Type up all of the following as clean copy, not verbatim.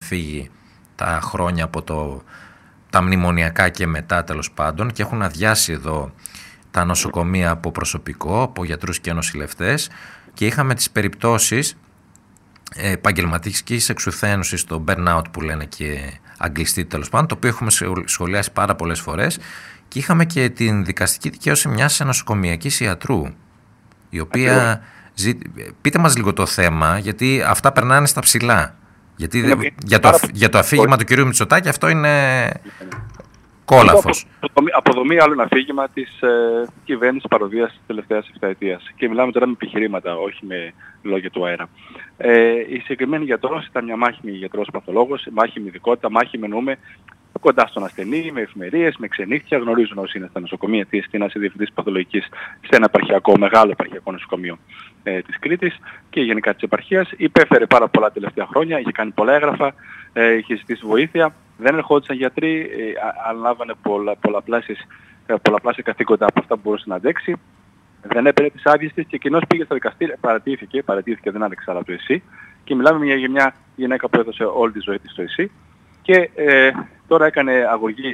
φύγει τα χρόνια από τα μνημονιακά και μετά, τέλος πάντων, και έχουν αδειάσει εδώ τα νοσοκομεία από προσωπικό, από γιατρούς και νοσηλευτές, και είχαμε τις περιπτώσεις επαγγελματικής εξουθένωσης, το burnout που λένε και αγγλιστή, τέλος πάντων, το οποίο έχουμε σχολιάσει πάρα πολλές φορές, και είχαμε και την δικαστική δικαίωση μιας νοσοκομιακής ιατρού, η οποία πείτε μας λίγο το θέμα, γιατί αυτά περνάνε στα ψηλά. Γιατί για το αφήγημα του κυρίου Μητσοτάκη αυτό είναι κόλαφος. Αποδομή άλλο ένα αφήγημα της κυβέρνησης παροδίας της τελευταίας 7 ετίας. Και μιλάμε τώρα με επιχειρήματα, όχι με λόγια του αέρα. Η συγκεκριμένη γιατρός ήταν μια μάχημη γιατρός παθολόγος, μάχημη ειδικότητα, μάχημη εννοούμε κοντά στον ασθενή, με εφημερίες, με ξενύχτια, γνωρίζουν όσοι είναι στα νοσοκομεία τι εστί να είσαι διευθυντής παθολογικής σε ένα μεγάλο επαρχιακό νοσοκομείο της Κρήτης και γενικά της επαρχίας. Υπέφερε πάρα πολλά τελευταία χρόνια, είχε κάνει πολλά έγγραφα, είχε ζητήσει βοήθεια, δεν ερχόντουσαν γιατροί, αναλάβανε πολλαπλάσια καθήκοντα από αυτά που μπορούσε να αντέξει. Δεν έπαιρνε τις άδειες της και εκείνος πήγε στα δικαστήρια, παρατήθηκε, δεν άλεξε άλλα το ΕΣΥ, και μιλάμε για μια γυναίκα που έδωσε όλη τη ζωή της στο ΕΣΥ και τώρα έκανε αγωγή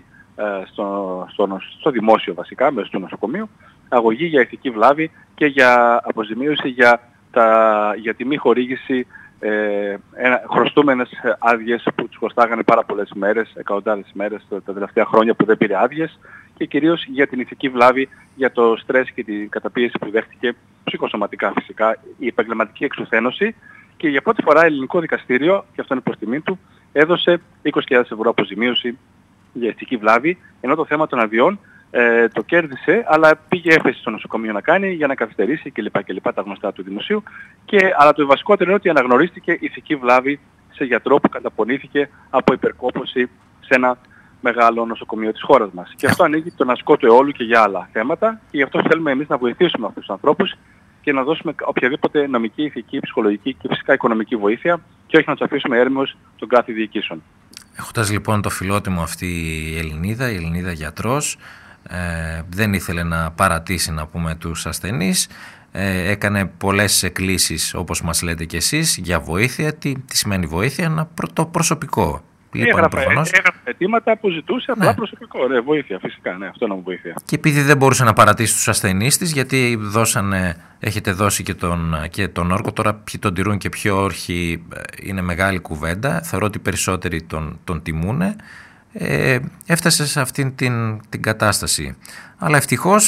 στο δημόσιο βασικά, μέσω του νοσοκομείου, αγωγή για ηθική βλάβη και για αποζημίωση για τη μη χορήγηση χρωστούμενες άδειες που τους χρωστάγανε πάρα πολλές μέρες, εκατοντάδες μέρες τα τελευταία χρόνια που δεν πήρε άδειες, και κυρίως για την ηθική βλάβη, για το στρες και την καταπίεση που δέχτηκε ψυχοσωματικά φυσικά, η επαγγελματική εξουθένωση, και για πρώτη φορά ελληνικό δικαστήριο, και αυτό είναι προς τιμή του, έδωσε 20.000 ευρώ αποζημίωση για ηθική βλάβη, ενώ το θέμα των αδειών το κέρδισε, αλλά πήγε έφεση στο νοσοκομείο να κάνει για να καθυστερήσει κλπ. Τα γνωστά του δημοσίου. Αλλά το βασικότερο είναι ότι αναγνωρίστηκε ηθική βλάβη σε γιατρό που καταπονήθηκε από υπερκόπωση σε ένα μεγάλο νοσοκομείο της χώρας μας. Και αυτό ανοίγει τον ασκό του αιώλου και για άλλα θέματα, και γι' αυτό θέλουμε εμείς να βοηθήσουμε αυτούς τους ανθρώπους και να δώσουμε οποιαδήποτε νομική, ηθική, ψυχολογική και φυσικά οικονομική βοήθεια, και όχι να τους αφήσουμε έρμεως των κάθε διοικήσεων. Έχοντας λοιπόν το φιλότιμο αυτή η Ελληνίδα γιατρός, δεν ήθελε να παρατήσει, να πούμε, τους ασθενείς, έκανε πολλές εκκλήσεις, όπως μας λέτε και εσείς, για βοήθεια. Τι σημαίνει βοήθεια? Το προσωπικό. Έγραφε αιτήματα που ζητούσε απλά προσωπικό. Βοήθεια, φυσικά, αυτό είναι βοήθεια. Και επειδή δεν μπορούσε να παρατήσει τους ασθενείς της, γιατί έχετε δώσει και τον όρκο, τώρα ποιοι τον τηρούν και ποιοι όχι είναι μεγάλη κουβέντα, θεωρώ ότι περισσότεροι τον τιμούνε, έφτασε σε αυτήν την κατάσταση. Αλλά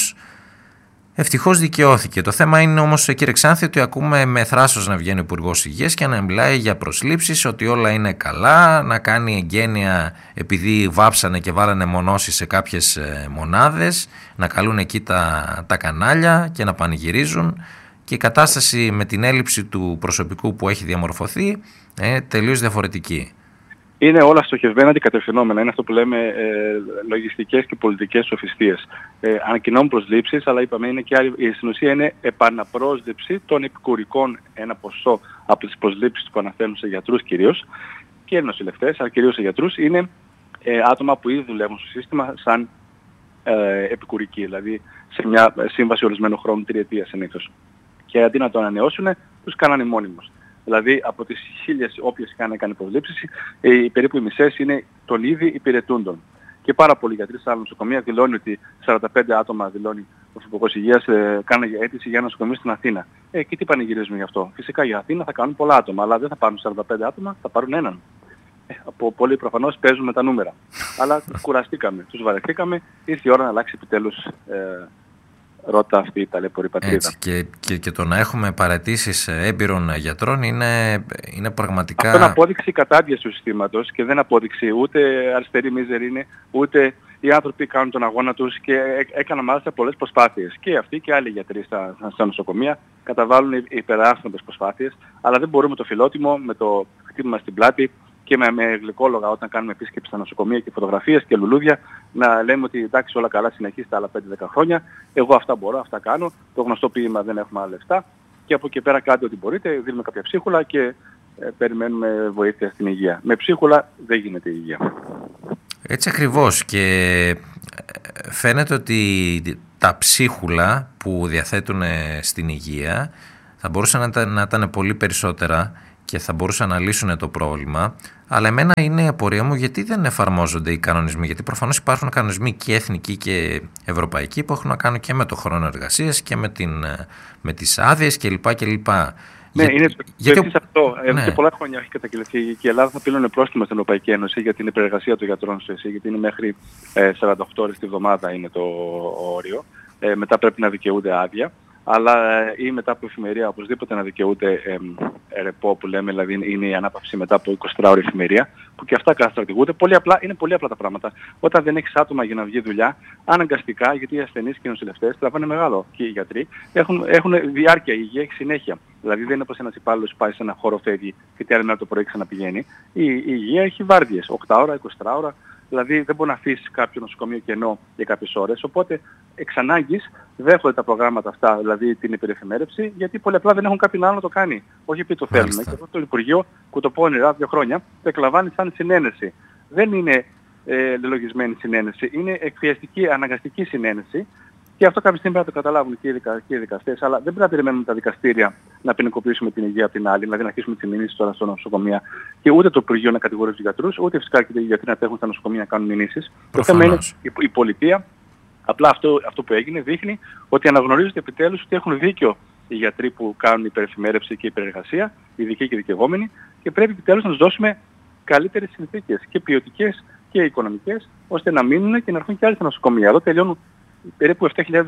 ευτυχώς δικαιώθηκε. Το θέμα είναι όμως, κύριε Ξάνθη, ότι ακούμε με θράσος να βγαίνει ο Υπουργός Υγείας και να μιλάει για προσλήψεις, ότι όλα είναι καλά, να κάνει εγγένεια επειδή βάψανε και βάλανε μονώσεις σε κάποιες μονάδες, να καλούν εκεί τα κανάλια και να πανηγυρίζουν, και η κατάσταση με την έλλειψη του προσωπικού που έχει διαμορφωθεί τελείως διαφορετική. Είναι όλα στοχευμένα και κατευθυνόμενα. Είναι αυτό που λέμε λογιστικές και πολιτικές σοφιστίες. Ανακοινώνουν προσλήψεις, αλλά είπαμε είναι και άλλη. Στην ουσία είναι επαναπρόσληψη των επικουρικών, ένα ποσό από τις προσλήψεις που αναφέρουν σε γιατρούς κυρίως και νοσηλευτές, αλλά κυρίως σε γιατρούς, είναι άτομα που ήδη δουλεύουν στο σύστημα σαν επικουρικοί, δηλαδή σε μια σύμβαση ορισμένου χρόνου, 3 ετίας συνήθως. Και αντί να το ανανεώσουν, τους κάνανε μόνιμους. Δηλαδή από τις 1.000 όποιες έκανε προσλήψεις, περίπου οι μισές είναι των ήδη υπηρετούντων. Και πάρα πολλοί γιατροί σε άλλα νοσοκομεία δηλώνει ότι 45 άτομα, δηλώνει ο Υπουργός Υγείας, κάνανε αίτηση για ένα νοσοκομείο στην Αθήνα. Και τι πανηγυρίζουμε γι' αυτό? Φυσικά για Αθήνα θα κάνουν πολλά άτομα, αλλά δεν θα πάρουν 45 άτομα, θα πάρουν έναν. Από πολλοί προφανώς παίζουν με τα νούμερα. Αλλά κουραστήκαμε, τους βαρεθήκαμε, ήρθε η ώρα να αλλάξει επιτέλους ρώτα αυτή η ταλαιπωρή πατρίδα. Έτσι, και το να έχουμε παραιτήσεις έμπειρων γιατρών είναι πραγματικά... Αυτό είναι απόδειξη κατάδειας του συστήματος και δεν απόδειξη ούτε αριστερή μίζερη είναι, ούτε οι άνθρωποι κάνουν τον αγώνα τους, και έκαναν μάλιστα πολλές προσπάθειες. Και αυτοί και άλλοι γιατροί στα νοσοκομεία καταβάλουν υπεράσποντες προσπάθειες, αλλά δεν μπορούμε το φιλότιμο με το χτύπημα στην πλάτη και με γλυκόλογα όταν κάνουμε επίσκεψη στα νοσοκομεία και φωτογραφίες και λουλούδια να λέμε ότι εντάξει όλα καλά, συνεχίστε άλλα 5-10 χρόνια, εγώ αυτά μπορώ, αυτά κάνω, το γνωστό ποίημα δεν έχουμε άλλα λεφτά, και από εκεί πέρα κάντε ό,τι μπορείτε, δίνουμε κάποια ψίχουλα και περιμένουμε βοήθεια στην υγεία. Με ψίχουλα δεν γίνεται η υγεία. Έτσι ακριβώς, και φαίνεται ότι τα ψίχουλα που διαθέτουν στην υγεία θα μπορούσαν να ήταν πολύ περισσότερα και θα μπορούσαν να λύσουν το πρόβλημα, Αλλά εμένα είναι η απορία μου γιατί δεν εφαρμόζονται οι κανονισμοί. Γιατί προφανώς υπάρχουν κανονισμοί και εθνικοί και ευρωπαϊκοί που έχουν να κάνουν και με το χρόνο εργασίας και με τις άδειες κλπ. Ναι, είναι το εξής αυτό. Εδώ και πολλά χρόνια έχει καταγγελθεί και η Ελλάδα θα πληρώνει πρόστιμο στην Ευρωπαϊκή Ένωση για την υπεργασία των γιατρών στο ΕΣΥ, γιατί είναι μέχρι 48 ώρες τη βδομάδα είναι το όριο. Μετά πρέπει να δικαιούνται άδεια. Αλλά ή μετά από εφημερία οπωσδήποτε να δικαιούνται ρεπό που λέμε, δηλαδή είναι η ανάπαυση μετά από 24 ώρες εφημερία, που και αυτά καταστρατηγούνται. Είναι πολύ απλά τα πράγματα. Όταν δεν έχεις άτομα για να βγει δουλειά, αναγκαστικά, γιατί οι ασθενείς και οι νοσηλευτές τραβάνε μεγάλο και οι γιατροί έχουν διάρκεια, η υγεία έχει συνέχεια. Δηλαδή δεν είναι όπως ένας υπάλληλος πάει σε ένα χώρο, φεύγει και την άλλη μέρα το πρωί ξαναπηγαίνει. Η υγεία έχει βάρδιες, 8 ώρα, 24 ώρα. Δηλαδή δεν μπορεί να αφήσεις κάποιο νοσοκομείο κενό για κάποιες ώρες, οπότε εξ ανάγκης δέχονται τα προγράμματα αυτά, δηλαδή την υπερεφημέρευση, γιατί πολύ απλά δεν έχουν κάποιον άλλο να το κάνει. Όχι επειδή το θέλουν. Και αυτό το Υπουργείο κουτοπώνυρα 2 χρόνια το εκλαμβάνει σαν συνένεση. Δεν είναι λογισμένη συνένεση, είναι εκβιαστική, αναγκαστική συνένεση. Και αυτό κάποια στιγμή πρέπει να το καταλάβουν και οι δικαστές, αλλά δεν πρέπει να περιμένουμε τα δικαστήρια να ποινικοποιήσουμε την υγεία από την άλλη, δηλαδή να αρχίσουμε τις μηνύσεις τώρα στο νοσοκομεία και ούτε το Υπουργείο να κατηγορεί τους γιατρούς, ούτε φυσικά και οι γιατροί να τρέχουν στα νοσοκομεία να κάνουν μηνύσεις. Το θέμα είναι η πολιτεία. Απλά αυτό που έγινε δείχνει ότι αναγνωρίζεται επιτέλους ότι έχουν δίκιο οι γιατροί που κάνουν υπερεφημέρευση και υπερεργασία, οι ειδικοί και οι δικαιωμένοι, και πρέπει επιτέλους να τους δώσουμε καλύτερες συνθήκες και ποιοτικές και οικονομικές, ώστε να μείνουν και να έρθουν και άλλοι στα νοσοκομεία. Εδώ τελειώνουν περίπου 7.000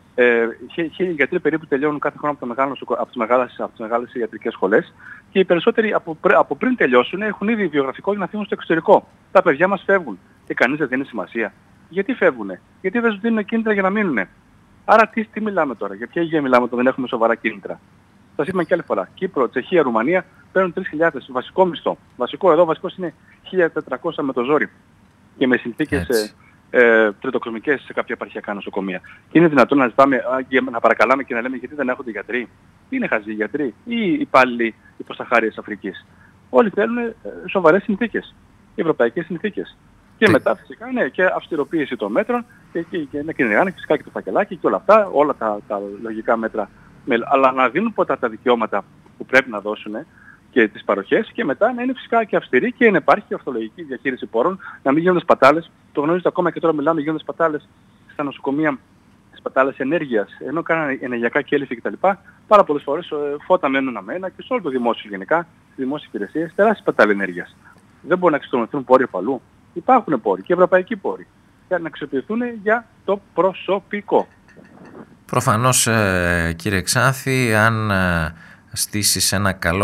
γιατροί περίπου τελειώνουν κάθε χρόνο από τις μεγάλες ιατρικές σχολές, και οι περισσότεροι από πριν τελειώσουν έχουν ήδη βιογραφικό για να φύγουν στο εξωτερικό. Τα παιδιά μας φεύγουν και κανείς δεν δίνει σημασία. Γιατί φεύγουνε? Γιατί δεν σου δίνουν κίνητρα για να μείνουν? Άρα τι μιλάμε τώρα? Για ποια υγεία μιλάμε όταν δεν έχουμε σοβαρά κίνητρα? Σας είπαμε και άλλη φορά. Κύπρο, Τσεχία, Ρουμανία παίρνουν 3.000 βασικό μισθό. Βασικός είναι 1.400 με το ζόρι και με συνθήκες τριτοκοσμικές σε κάποια επαρχιακά νοσοκομεία. Και είναι δυνατόν να ζητάμε, να παρακαλάμε και να λέμε γιατί δεν έχονται γιατροί? Είναι χαζοί γιατροί ή υπάλληλοι υποσαχάριας Αφρικής? Όλοι θέλουν σοβαρές συνθήκες, ευρωπαϊκές συνθήκες. Και μετά φυσικά και αυστηροποίηση των μέτρων και να κυνηγάνε φυσικά και το φακελάκι και όλα αυτά, όλα τα λογικά μέτρα. Αλλά να δίνουν ποτέ τα δικαιώματα που πρέπει να δώσουν και τις παροχές, και μετά να είναι φυσικά και αυστηρή και να υπάρχει και ορθολογική διαχείριση πόρων, να μην γίνονται σπατάλες. Το γνωρίζετε ακόμα και τώρα μιλάμε, γίνονται σπατάλες στα νοσοκομεία, σπατάλες ενέργειας, ενώ κάνανε ενεργειακά κέλυφη κτλ. Πάρα πολλές φορές φώτα μένουν αμένα και σε όλο το δημόσιο γενικά, στις δημόσιες υπηρεσίες, τεράστιες σπατάλες ενέργειας. Δεν μπορούν να εξοικονομηθούν πόροι από αλλού? Υπάρχουν πόροι και ευρωπαϊκοί πόροι για να αξιοποιηθούν για το προσωπικό. Προφανώς, κύριε Ξάνθη, αν στήσεις ένα καλό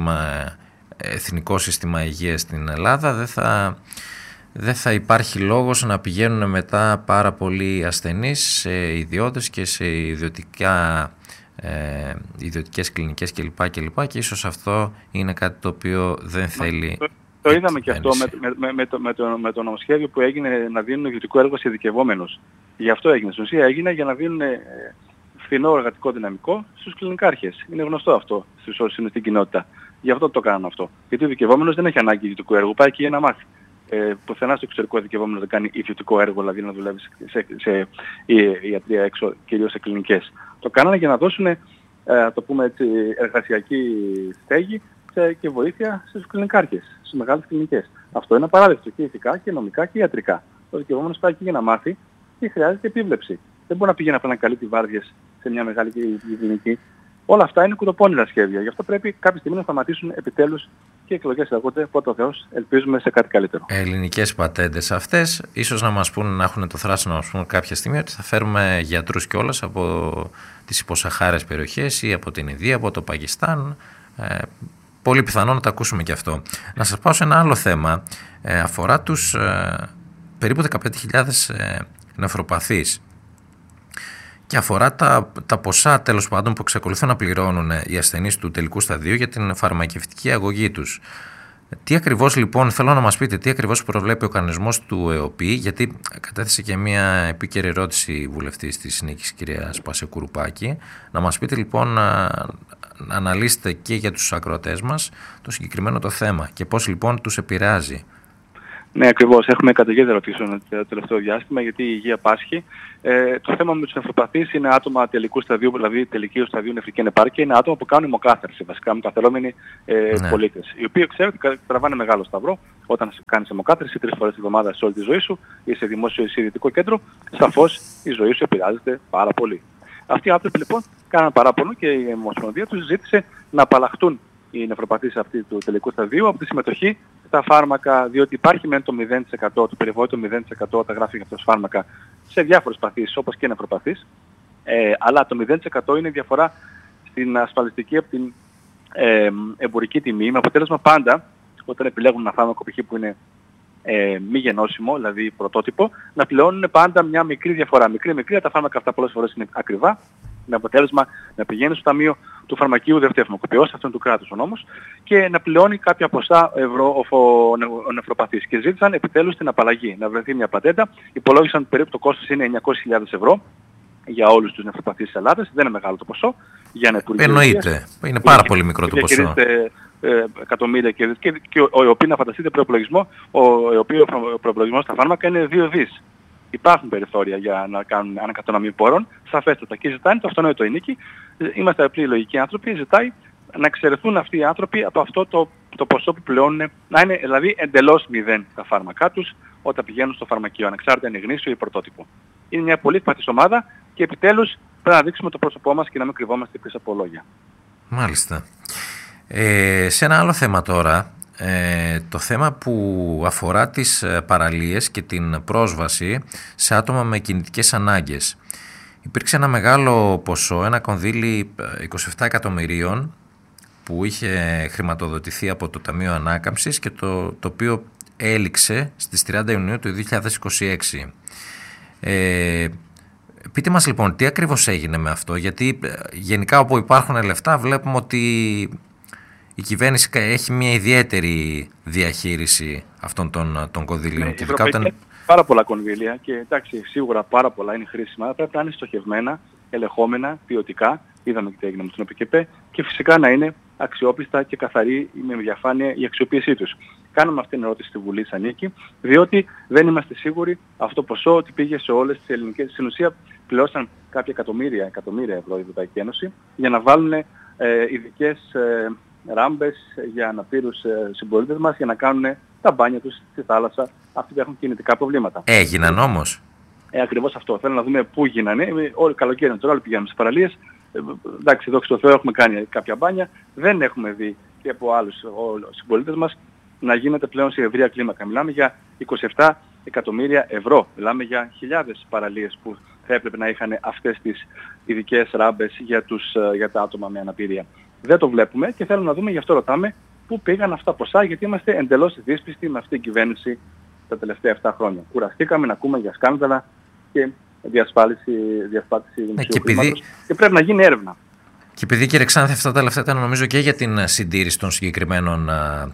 εθνικό σύστημα υγείας στην Ελλάδα, δεν θα υπάρχει λόγος να πηγαίνουν μετά πάρα πολλοί ασθενείς σε ιδιώτες και σε ιδιωτικές κλινικές κλπ. Και ίσως αυτό είναι κάτι το οποίο δεν θέλει. Το είδαμε και αυτό με το νομοσχέδιο που έγινε να δίνουν ιδιωτικό έργο σε ειδικευόμενους. Γι' αυτό έγινε. Στην ουσία έγινε για να δίνουν φθηνό εργατικό δυναμικό στους κλινικάρχες. Είναι γνωστό αυτό στην κοινότητα. Γι' αυτό το κάνουν αυτό. Γιατί ο ειδικευόμενος δεν έχει ανάγκη ιδιωτικού έργου, πάει εκεί για να μάθει. Πουθενά στο εξωτερικό ειδικευόμενος δεν κάνει ιδιωτικό έργο, δηλαδή να δουλεύει σε ιατρία έξω, κυρίως σε κλινικές. Το κάνανε για να δώσουν, το πούμε έτσι, εργασιακή στέγη και βοήθεια στους κλινικάρχες, στις μεγάλες κλινικές. Αυτό είναι απαράδεκτο και ηθικά και νομικά και ιατρικά. Ο ειδικευόμενος πάει εκεί για να μάθει και χρειάζεται επίβλεψη. Δεν μπορεί να πηγαίνει να ανακαλύπτει βάρδιες σε μια μεγάλη κλινική. Όλα αυτά είναι κουτοπώνυρα σχέδια. Γι' αυτό πρέπει κάποια στιγμή να σταματήσουν επιτέλους και οι εκλογές έρχονται. Πότε ο Θεός, ελπίζουμε σε κάτι καλύτερο. Ελληνικές πατέντες αυτές, ίσως να μας πούνε, να έχουν το θράσο να μας πούνε κάποια στιγμή ότι θα φέρουμε γιατρούς κιόλας από τις υποσαχάρες περιοχές ή από την Ινδία, από το Πακιστάν. Πολύ πιθανό να το ακούσουμε και αυτό. Να σας πάω σε ένα άλλο θέμα. Αφορά τους περίπου 15.000 νευροπαθείς. Και αφορά τα ποσά, τέλος πάντων, που εξακολουθούν να πληρώνουν οι ασθενείς του τελικού σταδίου για την φαρμακευτική αγωγή τους. Τι ακριβώς, λοιπόν, θέλω να μας πείτε, τι ακριβώς προβλέπει ο κανονισμός του ΕΟΠΗ, γιατί κατέθεσε και μια επίκαιρη ερώτηση βουλευτής της Νίκης, κυρία Σπασεκουρουπάκη. Να μας πείτε, λοιπόν, να αναλύσετε και για τους ακροατές μας το συγκεκριμένο το θέμα και πώς, λοιπόν, τους επηρεάζει. Ναι, ακριβώς. Έχουμε καταγγέλει ερωτήσεων το τελευταίο διάστημα, γιατί η υγεία πάσχει. Το θέμα με τους νεφροπαθείς είναι άτομα τελικού σταδίου, δηλαδή τελικού σταδίου νεφρική ανεπάρκεια, είναι άτομα που κάνουν αιμοκάθαρση, βασικά αιμοκαθαρώμενοι πολίτες. Οι οποίοι ξέρουν ότι τραβάνε μεγάλο σταυρό όταν κάνεις αιμοκάθαρση 3 φορές τη βδομάδα σε όλη τη ζωή σου ή σε δημόσιο εισηγητικό κέντρο, σαφώς η ζωή σου επηρεάζεται πάρα πολύ. Αυτοί οι άνθρωποι λοιπόν κάναν παράπονο και η Ομοσπονδία τους ζήτησε να απαλλαχτούν οι νεφροπαθείς αυτή του τελικού σταδίου από τη συμμετοχή στα φάρμακα, διότι υπάρχει μεν το 0%, το περιβόητο 0% όταν γράφει για αυτός φάρμακα σε διάφορες παθήσεις όπως και νεφροπαθείς, αλλά το 0% είναι διαφορά στην ασφαλιστική από την εμπορική τιμή, με αποτέλεσμα πάντα όταν επιλέγουν ένα φάρμακο π.χ. που είναι μη γενώσιμο, δηλαδή πρωτότυπο, να πληρώνουν πάντα μια μικρή διαφορά. Μικρή, τα φάρμακα αυτά πολλές φορές είναι ακριβά, με αποτέλεσμα να πηγαίνει στο ταμείο του φαρμακείου δευτεύμοκοπιός, αυτό είναι του κράτους ο νόμος, και να πληρώνει κάποια ποσά ευρώ ο νεφροπαθής. Και ζήτησαν επιτέλους την απαλλαγή, να βρεθεί μια πατέντα. Υπολόγισαν περίπου το κόστος είναι 900.000 ευρώ για όλους τους νεφροπαθείς της Ελλάδας. Δεν είναι μεγάλο το ποσό για ένα Υπουργείο Υγείας. Εννοείται. Είναι πάρα πολύ μικρό το ποσό. Εκατομμύρια και ο οποίος να φανταστείτε προϋπολογισμό, ο προϋπολογισμός στα φάρμακα είναι 2 δις. Υπάρχουν περιθώρια για να κάνουν ανακατανομή πόρων, σαφέστατα, και ζητάνε το αυτονόητο η νίκη. Είμαστε απλοί λογικοί άνθρωποι, ζητάει να εξαιρεθούν αυτοί οι άνθρωποι από αυτό το ποσό που πληρώνουν, να είναι δηλαδή εντελώς 0 τα φάρμακά τους όταν πηγαίνουν στο φαρμακείο, ανεξάρτητα αν είναι γνήσιο ή πρωτότυπο. Είναι μια πολύ ευπαθής ομάδα και επιτέλους πρέπει να δείξουμε το πρόσωπό μας και να μην κρυβόμαστε πίσω από λόγια. Μάλιστα. Σε ένα άλλο θέμα τώρα, το θέμα που αφορά τις παραλίες και την πρόσβαση σε άτομα με κινητικές ανάγκες. Υπήρξε ένα μεγάλο ποσό, ένα κονδύλι 27 εκατομμυρίων που είχε χρηματοδοτηθεί από το Ταμείο Ανάκαμψης και το οποίο έληξε στις 30 Ιουνίου του 2026. Πείτε μας λοιπόν τι ακριβώς έγινε με αυτό, γιατί γενικά όπου υπάρχουν λεφτά βλέπουμε ότι η κυβέρνηση έχει μια ιδιαίτερη διαχείριση αυτών των κονδυλίων. Ναι, πάρα πολλά κονδύλια και εντάξει, σίγουρα πάρα πολλά είναι χρήσιμα, πρέπει να είναι στοχευμένα, ελεγχόμενα, ποιοτικά, είδαμε τι έγινε με τον ΟΠΚΠ, και φυσικά να είναι αξιόπιστα και καθαρή με διαφάνεια η αξιοποίησή τους. Κάναμε αυτή την ερώτηση στη Βουλή σαν νίκη, διότι δεν είμαστε σίγουροι αυτό το ποσό ότι πήγε σε όλες τις ελληνικές. Στην ουσία πληρώσαν κάποια εκατομμύρια ευρώ η Ευρωπαϊκή Ένωση για να βάλουν ειδικές ράμπες για αναπήρους συμπολίτες μας για να κάνουν τα μπάνια τους στη θάλασσα, αυτοί που έχουν κινητικά προβλήματα. Έγιναν όμως. Ακριβώς αυτό. Θέλω να δούμε πού γίνανε. Όλοι καλοκαίρι τώρα, όλοι πηγαίνουμε στις παραλίες. Εντάξει, δόξα τω Θεώ έχουμε κάνει κάποια μπάνια. Δεν έχουμε δει και από άλλους συμπολίτες μας να γίνεται πλέον σε ευρεία κλίμακα. Μιλάμε για 27 εκατομμύρια ευρώ. Μιλάμε για χιλιάδες παραλίες που θα έπρεπε να είχαν αυτές τις ειδικές ράμπες για τα άτομα με αναπηρία. Δεν το βλέπουμε και θέλουμε να δούμε, γι' αυτό ρωτάμε, πού πήγαν αυτά ποσά, γιατί είμαστε εντελώς δύσπιστοι με αυτή την κυβέρνηση τα τελευταία 7 χρόνια. Κουραστήκαμε να ακούμε για σκάνδαλα και διασπάτηση δημοσίου χρήματος και πρέπει να γίνει έρευνα. Και επειδή, κύριε Ξάνθη, αυτά τα λεφτά ήταν νομίζω και για την συντήρηση των συγκεκριμένων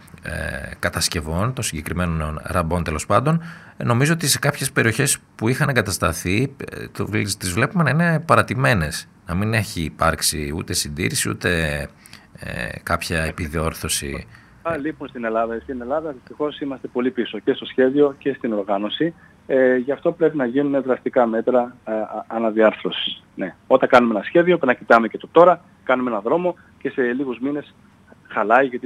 κατασκευών, των συγκεκριμένων ραμπών τέλος πάντων, νομίζω ότι σε κάποιες περιοχές που είχαν εγκατασταθεί τις βλέπουμε να είναι παρατημένες. Να μην έχει υπάρξει ούτε συντήρηση ούτε κάποια επιδιόρθωση. Λείπουν στην Ελλάδα. Στην Ελλάδα δυστυχώς είμαστε πολύ πίσω και στο σχέδιο και στην οργάνωση. Γι' αυτό πρέπει να γίνουν δραστικά μέτρα αναδιάρθρωσης. Ναι. Όταν κάνουμε ένα σχέδιο πρέπει να κοιτάμε και το τώρα, κάνουμε ένα δρόμο και σε λίγους μήνες χαλάει, γιατί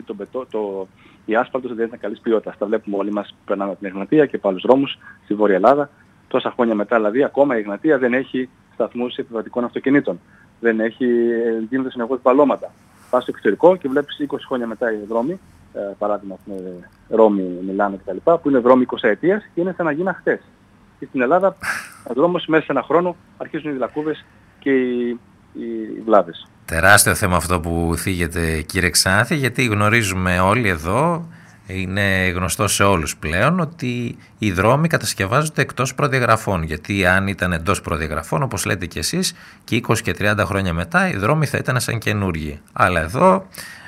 η άσφαλτος δεν είναι καλής ποιότητας. Τα βλέπουμε όλοι μας, περνάμε από την Εγνατία και από άλλους δρόμους στη Βόρεια Ελλάδα. Τόσα χρόνια μετά δηλαδή ακόμα η Εγνατία δεν έχει σταθμούς επιβατικών αυτοκινήτων. Δεν έχει, γίνονται συνεχώς μπαλώματα. Πας στο εξωτερικό και βλέπεις 20 χρόνια μετά οι δρόμοι, παράδειγμα Ρώμη, Μιλάνο κτλ. Που είναι δρόμοι 20 ετίας και είναι σαν να γίνουν χτες. Και στην Ελλάδα ο δρόμος μέσα σε ένα χρόνο αρχίζουν οι βλακκούβες και οι βλάβες. Τεράστιο θέμα αυτό που θίγεται, κύριε Ξάνθη, γιατί γνωρίζουμε όλοι εδώ, είναι γνωστό σε όλους πλέον, ότι οι δρόμοι κατασκευάζονται εκτός προδιαγραφών. Γιατί αν ήταν εντός προδιαγραφών, όπως λέτε και εσείς, και 20 και 30 χρόνια μετά, οι δρόμοι θα ήταν σαν καινούργοι. Αλλά εδώ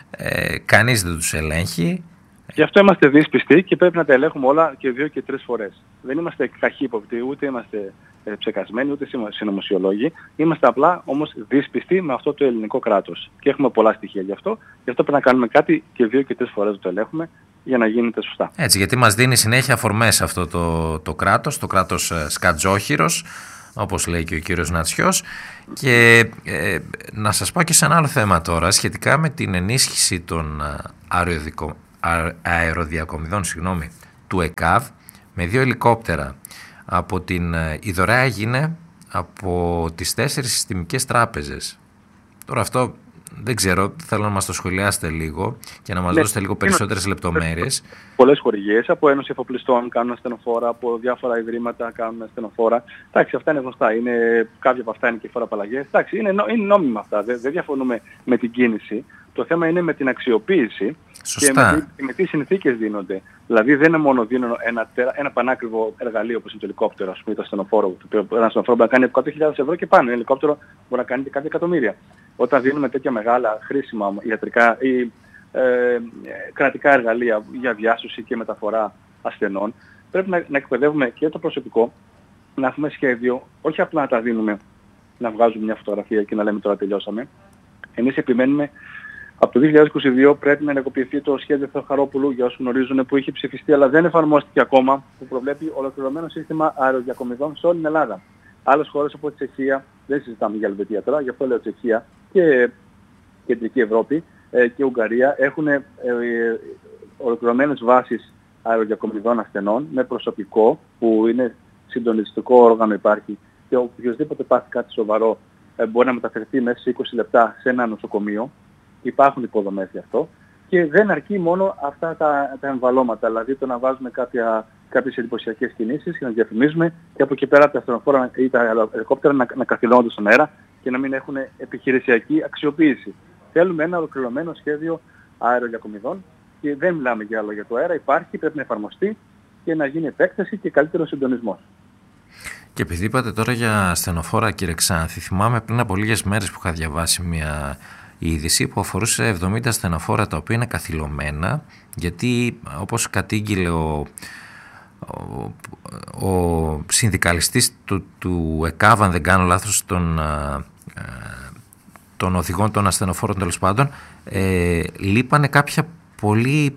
κανείς δεν τους ελέγχει. Γι' αυτό είμαστε δύσπιστοι και πρέπει να τα ελέγχουμε όλα και 2 και 3 φορές. Δεν είμαστε καχύποπτοι, ούτε είμαστε ψεκασμένοι, ούτε συνωμοσιολόγοι. Είμαστε απλά όμως δύσπιστοι με αυτό το ελληνικό κράτος. Και έχουμε πολλά στοιχεία γι' αυτό. Γι' αυτό πρέπει να κάνουμε κάτι και 2 και 3 φορές το ελέγχουμε για να γίνεται σωστά. Έτσι, γιατί μας δίνει συνέχεια αφορμές αυτό το κράτος σκατζόχυρος, όπως λέει και ο κύριος Νατσιός. Και να σας πω και σε ένα άλλο θέμα τώρα, σχετικά με την ενίσχυση των αεροδιακομιδών του ΕΚΑΒ με 2 ελικόπτερα. Η δωρεά έγινε από τις 4 συστημικές τράπεζες. Τώρα αυτό δεν ξέρω, θέλω να μας το σχολιάσετε λίγο και να μας δώσετε λίγο περισσότερες λεπτομέρειες. Πολλές χορηγίες, από Ένωση Εφοπλιστών κάνουν ασθενοφόρα, από διάφορα ιδρύματα κάνουν ασθενοφόρα. Εντάξει, αυτά είναι γνωστά. Κάποια από αυτά είναι και φοροαπαλλαγές. Εντάξει, είναι νόμιμα αυτά. Δεν διαφωνούμε με την κίνηση. Το θέμα είναι με την αξιοποίηση. Σωστά. Και με τι συνθήκες δίνονται. Δηλαδή δεν είναι μόνο δίνουν ένα πανάκριβο εργαλείο όπως είναι το ελικόπτερο, ας πούμε, το ασθενοφόρο. Ένα ασθενοφόρο μπορεί να κάνει 100.000 ευρώ και πάνω. Ένα ελικόπτερο μπορεί να κάνει και κάποια εκατομμύρια. Όταν δίνουμε τέτοια μεγάλα χρήσιμα ιατρικά ή κρατικά εργαλεία για διάσωση και μεταφορά ασθενών, πρέπει να εκπαιδεύουμε και το προσωπικό, να έχουμε σχέδιο, όχι απλά να τα δίνουμε, να βγάζουμε μια φωτογραφία και να λέμε τώρα τελειώσαμε. Εμείς επιμένουμε. Από το 2022 πρέπει να ενεργοποιηθεί το σχέδιο Θεοχαρόπουλου, για όσους γνωρίζουν, που είχε ψηφιστεί αλλά δεν εφαρμόστηκε ακόμα, που προβλέπει ολοκληρωμένο σύστημα αεροδιακομιδών σε όλη την Ελλάδα. Άλλες χώρες όπως η Τσεχία, δεν συζητάμε για Ελβετία τώρα, γι' αυτό λέω Τσεχία και Κεντρική Ευρώπη και Ουγγαρία έχουν ολοκληρωμένες βάσεις αεροδιακομιδών ασθενών με προσωπικό που είναι συντονιστικό όργανο υπάρχει και οποιοδήποτε πάθει κάτι σοβαρό μπορεί να μεταφερθεί μέσα σε 20 λεπτά σε ένα νοσοκομείο. Υπάρχουν υποδομές γι' αυτό και δεν αρκεί μόνο αυτά τα εμβαλώματα, δηλαδή το να βάζουμε κάποιες εντυπωσιακές κινήσεις και να διαφημίζουμε και από εκεί πέρα τα ασθενοφόρα ή τα ελικόπτερα να καθυλώνονται στον αέρα και να μην έχουν επιχειρησιακή αξιοποίηση. Θέλουμε ένα ολοκληρωμένο σχέδιο αεροδιακομιδών και δεν μιλάμε για άλλο για το αέρα, υπάρχει, πρέπει να εφαρμοστεί και να γίνει επέκταση και καλύτερο συντονισμός. Και επειδή είπατε τώρα για ασθενοφόρα, κύριε Ξάνθη, θυμάμαι πριν από λίγες μέρες που είχα διαβάσει μια είδηση που αφορούσε 70 ασθενοφόρα τα οποία είναι καθυλωμένα, γιατί όπως κατήγγειλε ο συνδικαλιστής του ΕΚΑΒ, αν δεν κάνω λάθος, των οδηγών των ασθενοφόρων τέλος πάντων, λείπανε κάποια πολύ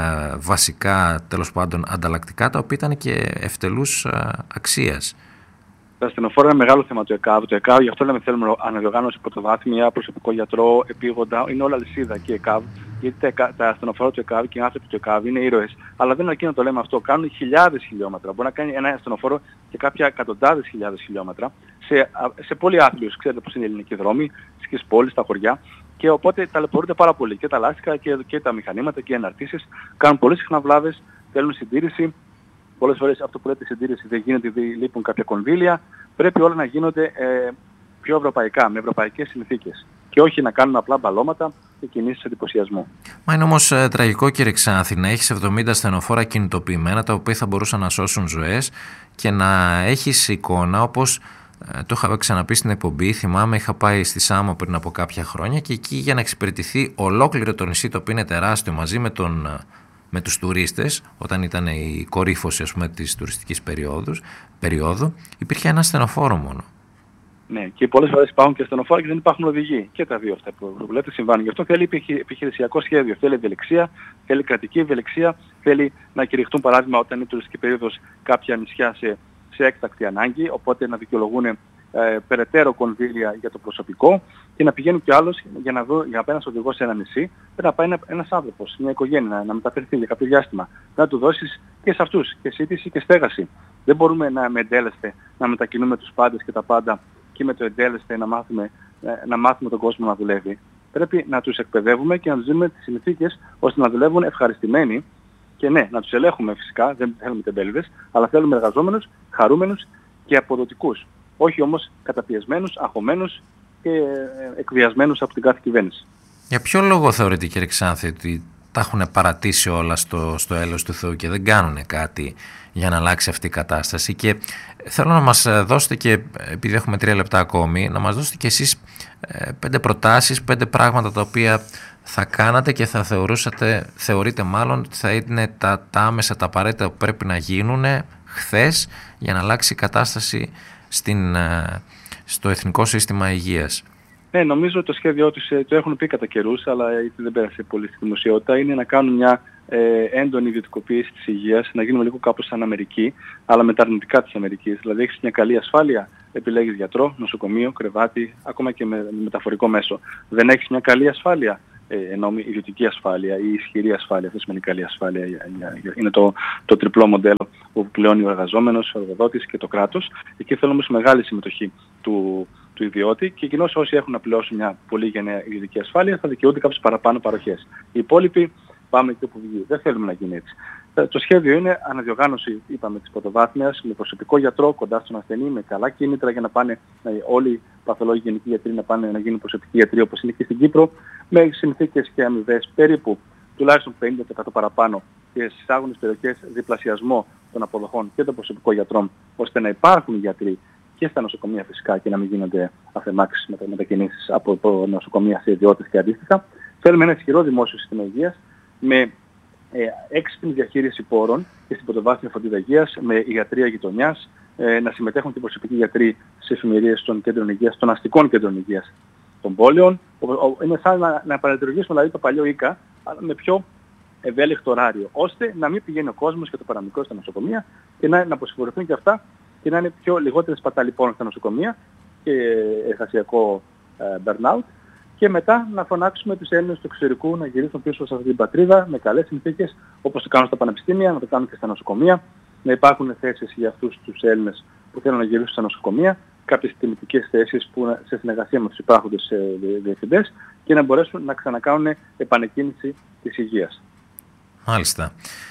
βασικά τέλος πάντων ανταλλακτικά, τα οποία ήταν και ευτελούς αξίας. Τα ασθενοφόρα είναι μεγάλο θέμα του ΕΚΑΒ. Το ΕΚΑΒ, γι' αυτό λέμε θέλουμε αναδιοργάνωση πρωτοβάθμια, προσωπικό γιατρό, επίγοντα, είναι όλα λυσίδα και ΕΚΑΒ. Γιατί τα ασθενοφόρα του ΕΚΑΒ και οι άνθρωποι του ΕΚΑΒ είναι ήρωες. Αλλά δεν αρκεί να το λέμε αυτό. Κάνουν χιλιάδες χιλιόμετρα. Μπορεί να κάνει ένα ασθενοφόρο και κάποια εκατοντάδες χιλιάδες χιλιόμετρα σε πολύ άθλιους. Ξέρετε πώς είναι οι ελληνικοί δρόμοι, στις πόλεις, στα χωριά. Και οπότε ταλαιπωρούνται πάρα πολύ. Και τα λάστιχα και τα μηχανήματα και οι αναρτήσεις. Κάνουν πολύ συχνά βλάβες, θέλουν συντήρηση. Πολλές φορές αυτό που λέτε συντήρηση δεν γίνεται, λείπουν κάποια κονδύλια. Πρέπει όλα να γίνονται πιο ευρωπαϊκά, με ευρωπαϊκές συνθήκες. Και όχι να κάνουμε απλά μπαλώματα και κινήσεις εντυπωσιασμού. Μα είναι όμως τραγικό, κύριε Ξάνθη, να έχεις 70 ασθενοφόρα κινητοποιημένα, τα οποία θα μπορούσαν να σώσουν ζωές, και να έχεις εικόνα όπως το είχα ξαναπεί στην εκπομπή. Θυμάμαι, είχα πάει στη Σάμο πριν από κάποια χρόνια και εκεί για να εξυπηρετηθεί ολόκληρο το νησί, το οποίο είναι τεράστιο, μαζί με τους τουρίστες, όταν ήταν η κορύφωση, ας πούμε, της τουριστικής περίοδου, υπήρχε ένα ασθενοφόρο μόνο. Ναι, και πολλές φορές υπάρχουν και ασθενοφόρα και δεν υπάρχουν οδηγοί. Και τα δύο αυτά που λέτε συμβάνουν. Γι' αυτό θέλει επιχειρησιακό σχέδιο, θέλει ευελιξία, θέλει κρατική ευελιξία, θέλει να κηρυχτούν, παράδειγμα, όταν είναι τουριστική περίοδος, κάποια νησιά σε έκτακτη ανάγκη, οπότε να δικαιολογούν περαιτέρω κονδύλια για το προσωπικό και να πηγαίνουν κι άλλος για να πάει ένας οδηγός σε ένα νησί, πρέπει να πάει ένας άνθρωπος, μια οικογένεια, να μεταφερθεί για κάποιο διάστημα, να του δώσεις και σε αυτούς και σύντηση και στέγαση. Δεν μπορούμε με εντέλεσθε να μετακινούμε τους πάντες και τα πάντα και με το εντέλεσθε να μάθουμε τον κόσμο να δουλεύει. Πρέπει να τους εκπαιδεύουμε και να τους δίνουμε τις συνθήκες ώστε να δουλεύουν ευχαριστημένοι και ναι, να τους ελέγχουμε φυσικά, δεν θέλουμε τεμπέληδες, αλλά θέλουμε εργαζόμενους, χαρούμενους και αποδοτικούς. Όχι όμως καταπιεσμένους, αγχωμένους και εκβιασμένους από την κάθε κυβέρνηση. Για ποιο λόγο θεωρείτε, κύριε Ξάνθη, ότι τα έχουν παρατήσει όλα στο έλεος του Θεού και δεν κάνουν κάτι για να αλλάξει αυτή η κατάσταση? Και θέλω να μας δώσετε, και επειδή έχουμε 3 λεπτά ακόμη, να μας δώσετε και εσείς 5 προτάσεις, 5 πράγματα τα οποία θα κάνατε και θα θεωρείτε μάλλον ότι θα είναι τα άμεσα, τα απαραίτητα που πρέπει να γίνουν χθες για να αλλάξει η κατάσταση στο Εθνικό Σύστημα Υγείας. Ναι, νομίζω το σχέδιό τους, το έχουν πει κατά καιρούς, αλλά δεν πέρασε πολύ στη δημοσιότητα, είναι να κάνουν μια έντονη ιδιωτικοποίηση της υγείας, να γίνουμε λίγο κάπως σαν Αμερική, αλλά με τα αρνητικά της Αμερικής. Δηλαδή έχεις μια καλή ασφάλεια, επιλέγεις γιατρό, νοσοκομείο, κρεβάτι, ακόμα και με μεταφορικό μέσο. Δεν έχεις μια καλή ασφάλεια, ενώ ιδιωτική ασφάλεια ή ισχυρή ασφάλεια, αυτό σημαίνει καλή ασφάλεια. Είναι το τριπλό μοντέλο που πλέον ο εργαζόμενος, ο εργοδότης και το κράτος. Εκεί θέλουμε όμως μεγάλη συμμετοχή του ιδιώτη και κοινώς όσοι έχουν απλώσει μια πολύ γενναία ιδιωτική ασφάλεια θα δικαιούνται κάποιες παραπάνω παροχές. Οι υπόλοιποι πάμε εκεί όπου βγει. Δεν θέλουμε να γίνει έτσι. Το σχέδιο είναι αναδιοργάνωση, είπαμε, της πρωτοβάθμιας, με προσωπικό γιατρό κοντά στον ασθενή, με καλά κίνητρα για να πάνε όλοι οι παθολόγοι γενικοί γιατροί να πάνε να γίνουν προσωπικοί γιατροί όπως είναι και στην Κύπρο, με συνθήκες και αμοιβές περίπου τουλάχιστον 50% παραπάνω και στις άγονες περιοχές διπλασιασμό των αποδοχών και των προσωπικών γιατρών, ώστε να υπάρχουν γιατροί και στα νοσοκομεία φυσικά και να μην γίνονται αφαιμάξεις μετακινήσεις από νοσοκομεία σε ιδιώτες και αντίστοιχα. Θέλουμε ένα ισχυρό δημόσιο σύστημα υγείας με έξυπνη διαχείριση πόρων και στην πρωτοβάθμια φροντίδα υγείας, με ιατρία γειτονιάς, να συμμετέχουν και προσωπικοί γιατροί σε εφημερίες των κέντρων υγείας, των αστικών κέντρων υγείας των πόλεων. Είναι σαν να παραλειτουργήσουμε δηλαδή το παλιό ΙΚΑ, αλλά με πιο ευέλικτο ωράριο, ώστε να μην πηγαίνει ο κόσμος και το παραμικρό στα νοσοκομεία και να αποσυμφορηθούν και αυτά και να είναι πιο λιγότερες παταλιπών στα νοσοκομεία και εργασιακό burnout. Και μετά να φωνάξουμε τους Έλληνες του εξωτερικού να γυρίσουν πίσω σε αυτή την πατρίδα με καλές συνθήκες, όπως το κάνουν στα πανεπιστήμια, να το κάνουν και στα νοσοκομεία, να υπάρχουν θέσεις για αυτούς τους Έλληνες που θέλουν να γυρίσουν στα νοσοκομεία, κάποιες τιμητικές θέσεις που σε συνεργασία με τους υπάρχοντες διευθυντές και να μπορέσουν να ξανακάνουν επανεκκίνηση της υγείας. Μάλιστα.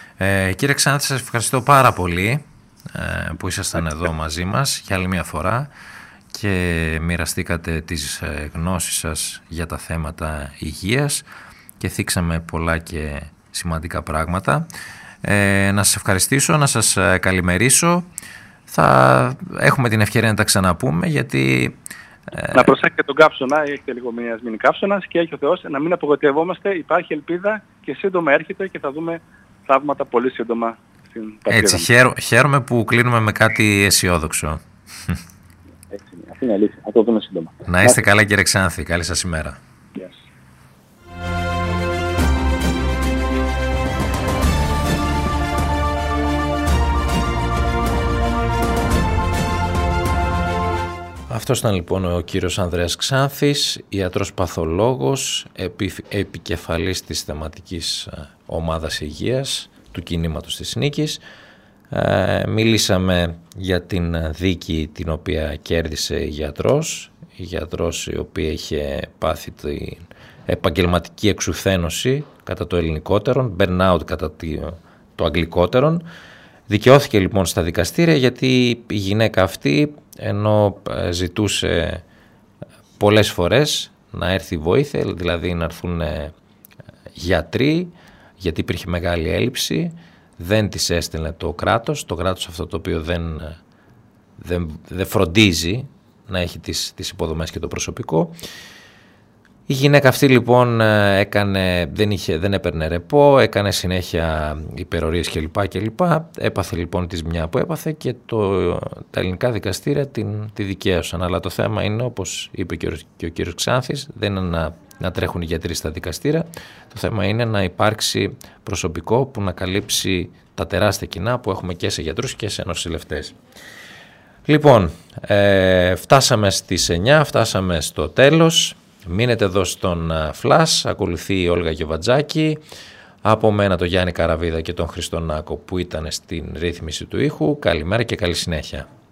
Κύριε Ξανθή, σας ευχαριστώ πάρα πολύ που ήσασταν εδώ μαζί μας για άλλη μια φορά και μοιραστήκατε τις γνώσεις σας για τα θέματα υγείας και θίξαμε πολλά και σημαντικά πράγματα. Να σας ευχαριστήσω, να σας καλημερίσω. Θα έχουμε την ευκαιρία να τα ξαναπούμε γιατί... Να προσέχετε τον καύσωνα, έχετε λίγο μια μήνυ καύσωνας και έχει ο Θεός να μην απογοητευόμαστε, υπάρχει ελπίδα και σύντομα έρχεται και θα δούμε θαύματα πολύ σύντομα στην πατρίδα. Έτσι, χαίρομαι που κλείνουμε με κάτι αισιόδοξο. Έτσι είναι, αυτή είναι η αλήθεια, θα το δούμε σύντομα. Να είστε καλά κύριε Ξανθή, καλή σας ημέρα. Yes. Αυτός ήταν λοιπόν ο κύριος Ανδρέας Ξανθής, ιατρός παθολόγος, επικεφαλής της θεματικής ομάδας υγείας του κινήματος της Νίκης. Μιλήσαμε για την δίκη την οποία κέρδισε η γιατρός η οποία είχε πάθει την επαγγελματική εξουθένωση κατά το ελληνικότερον, burnout κατά το αγγλικότερον. Δικαιώθηκε λοιπόν στα δικαστήρια γιατί η γυναίκα αυτή, ενώ ζητούσε πολλές φορές να έρθει βοήθεια, δηλαδή να έρθουν γιατροί, γιατί υπήρχε μεγάλη έλλειψη, δεν τις έστελνε το κράτος αυτό το οποίο δεν φροντίζει να έχει τις υποδομές και το προσωπικό. Η γυναίκα αυτή λοιπόν δεν έπαιρνε ρεπό, έκανε συνέχεια υπερορίες κλπ. Έπαθε λοιπόν τη ζημιά που έπαθε και τα ελληνικά δικαστήρια τη δικαίωσαν. Αλλά το θέμα είναι, όπως είπε και ο κύριος Ξανθής, δεν είναι να τρέχουν οι γιατροί στα δικαστήρια. Το θέμα είναι να υπάρξει προσωπικό που να καλύψει τα τεράστια κοινά που έχουμε και σε γιατρούς και σε νοσηλευτές. Λοιπόν, φτάσαμε στις 9, φτάσαμε στο τέλος. Μείνετε εδώ στον Flash, ακολουθεί η Όλγα Γιοβατζάκη, από μένα τον Γιάννη Καραβίδα και τον Χριστό Νάκο που ήταν στην ρύθμιση του ήχου. Καλημέρα και καλή συνέχεια.